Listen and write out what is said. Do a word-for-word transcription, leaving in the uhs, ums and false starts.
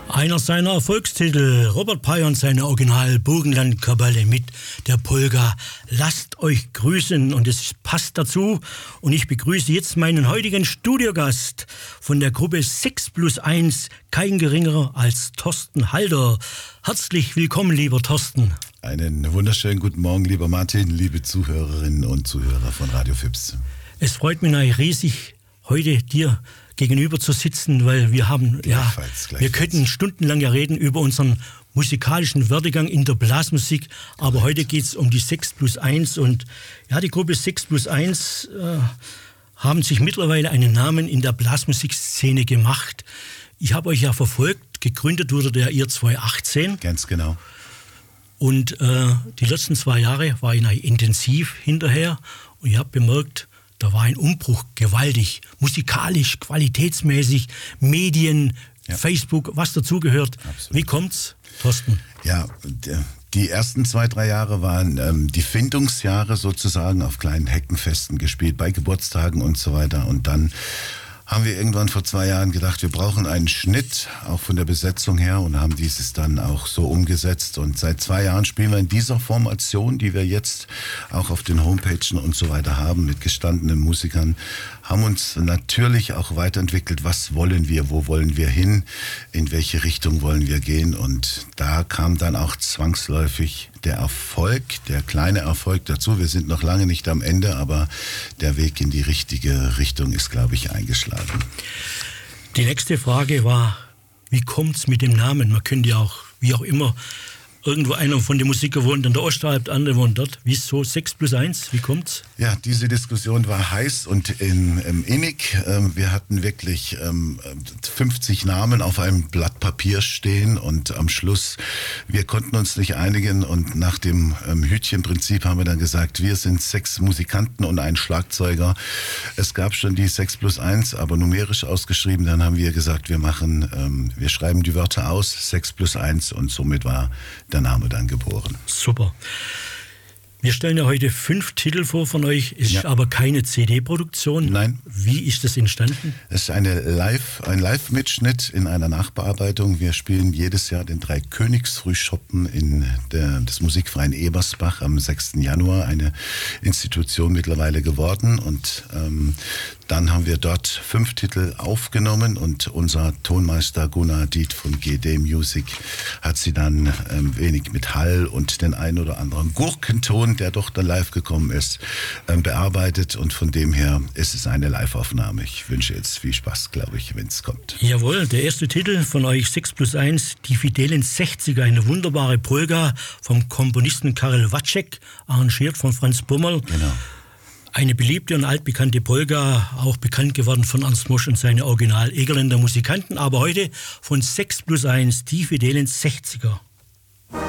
Einer seiner Erfolgstitel, Robert Peier und seine Original-Burgenland-Kapelle mit der Polka Lasst euch grüßen, und es passt dazu. Und ich begrüße jetzt meinen heutigen Studiogast von der Gruppe sechs plus eins, kein geringerer als Thorsten Halder. Herzlich willkommen, lieber Thorsten. Einen wunderschönen guten Morgen, lieber Martin, liebe Zuhörerinnen und Zuhörer von Radio Fips. Es freut mich natürlich riesig, heute dir gegenüber zu sitzen, weil wir haben, ja, wir könnten stundenlang ja reden über unseren musikalischen Werdegang in der Blasmusik, aber Correct. Heute geht es um die sechs plus eins, und ja, die Gruppe sechs plus eins äh, haben sich mittlerweile einen Namen in der Blasmusikszene gemacht. Ich habe euch ja verfolgt, gegründet wurde der ihr zweitausendachtzehn. Ganz genau. Und äh, die letzten zwei Jahre war ich intensiv hinterher, und ich habe bemerkt, da war ein Umbruch gewaltig, musikalisch, qualitätsmäßig, Medien, ja. Facebook, was dazugehört. Wie kommt's, Thorsten? Ja, die ersten zwei, drei Jahre waren ähm, die Findungsjahre sozusagen, auf kleinen Heckenfesten gespielt, bei Geburtstagen und so weiter. Und dann haben wir irgendwann vor zwei Jahren gedacht, wir brauchen einen Schnitt, auch von der Besetzung her, und haben dieses dann auch so umgesetzt. Und seit zwei Jahren spielen wir in dieser Formation, die wir jetzt auch auf den Homepagen und so weiter haben, mit gestandenen Musikern, haben uns natürlich auch weiterentwickelt. Was wollen wir, wo wollen wir hin, in welche Richtung wollen wir gehen? Und da kam dann auch zwangsläufig der Erfolg, der kleine Erfolg dazu. Wir sind noch lange nicht am Ende, aber der Weg in die richtige Richtung ist, glaube ich, eingeschlagen. Die nächste Frage war, wie kommt es mit dem Namen? Man könnte ja auch, wie auch immer, irgendwo einer von den Musikern wohnt in der Ostalb, der andere wohnt dort. Wieso sechs plus eins? Wie kommt's? Ja, diese Diskussion war heiß und in, in, innig. Wir hatten wirklich fünfzig Namen auf einem Blatt Papier stehen, und am Schluss, wir konnten uns nicht einigen, und nach dem Hütchenprinzip haben wir dann gesagt, wir sind sechs Musikanten und ein Schlagzeuger. Es gab schon die sechs plus eins, aber numerisch ausgeschrieben. Dann haben wir gesagt, wir machen, wir schreiben die Wörter aus, sechs plus eins, und somit war der Name dann geboren. Super. Wir stellen ja heute fünf Titel vor von euch, ist ja. aber keine C D-Produktion. Nein. Wie ist das entstanden? Es ist eine Live, ein Live-Mitschnitt in einer Nachbearbeitung. Wir spielen jedes Jahr den Dreikönigsfrühschoppen in der, des Musikverein Ebersbach am sechsten Januar, eine Institution mittlerweile geworden. Und ähm, dann haben wir dort fünf Titel aufgenommen, und unser Tonmeister Gunnar Diet von G D Music hat sie dann ähm, wenig mit Hall und den ein oder anderen Gurkenton, der doch dann live gekommen ist, ähm, bearbeitet, und von dem her ist es eine Live-Aufnahme. Ich wünsche jetzt viel Spaß, glaube ich, wenn es kommt. Jawohl, der erste Titel von euch sechs plus eins, die fidelen sechziger, eine wunderbare Polka vom Komponisten Karel Wacek, arrangiert von Franz Bummerl. Genau. Eine beliebte und altbekannte Polka, auch bekannt geworden von Ernst Mosch und seine Original-Egerländer Musikanten, aber heute von sechs plus eins, die fidelen sechziger.